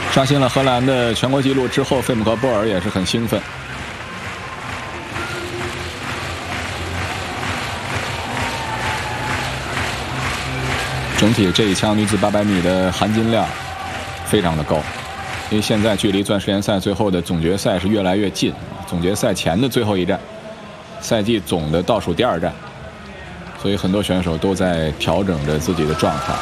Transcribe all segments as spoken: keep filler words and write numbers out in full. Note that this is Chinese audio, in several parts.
刷新了荷兰的全国纪录之后，费姆和波尔也是很兴奋。整体这一枪女子八百米的含金量非常的高，因为现在距离钻石联赛最后的总决赛是越来越近，总决赛前的最后一站，赛季总的倒数第二站，所以很多选手都在调整着自己的状态。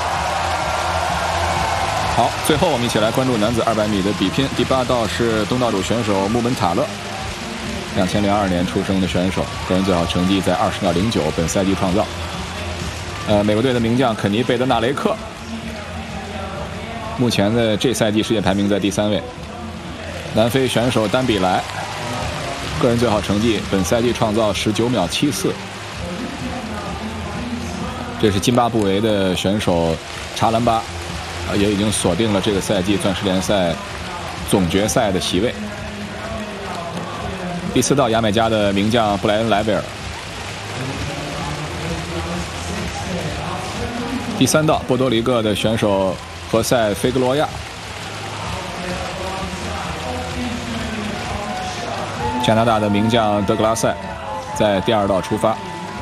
好，最后我们一起来关注男子二百米的比拼。第八道是东道主选手穆门塔勒，两千零二年出生的选手，个人最好成绩在二十秒零九，本赛季创造。呃，美国队的名将肯尼·贝德纳雷克，目前的这赛季世界排名在第三位。南非选手丹比莱，个人最好成绩本赛季创造十九秒七四。这是津巴布韦的选手查兰巴，也已经锁定了这个赛季钻石联赛总决赛的席位。第四道牙买加的名将布莱恩·莱维尔。第三道波多黎各的选手何塞·菲格罗亚。加拿大的名将德格拉塞在第二道出发。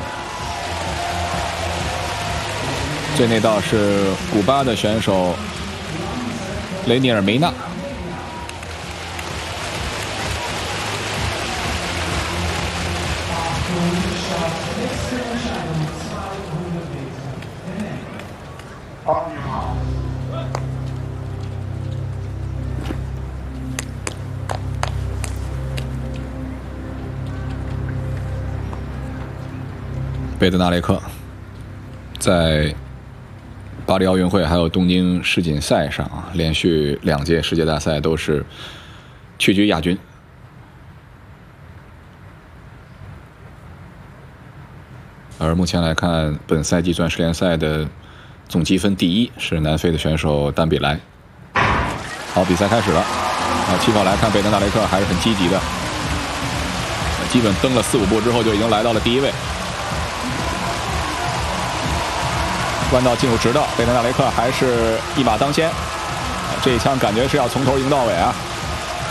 最内道是古巴的选手雷尼尔·梅纳。贝德纳雷克在巴黎奥运会还有东京世锦赛上啊，连续两届世界大赛都是屈居亚军。而目前来看，本赛季钻石联赛的总积分第一是南非的选手丹比莱。好，比赛开始了。啊，起跑来看，贝德纳雷克还是很积极的，基本蹬了四五步之后就已经来到了第一位。弯道进入直道，贝德纳雷克还是一马当先，这一枪感觉是要从头赢到尾啊！